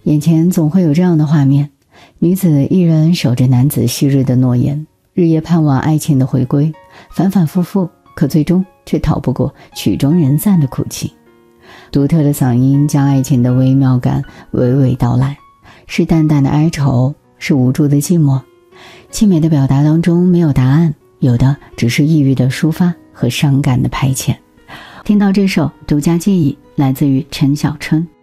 眼前总会有这样的画面，女子一人守着男子昔日的诺言，日夜盼望爱情的回归，反反复复，可最终却逃不过曲终人散的苦情。独特的嗓音将爱情的微妙感娓娓道来，是淡淡的哀愁，是无助的寂寞。凄美的表达当中没有答案，有的只是抑郁的抒发和伤感的排遣。听到这首独家记忆，来自于陈小春。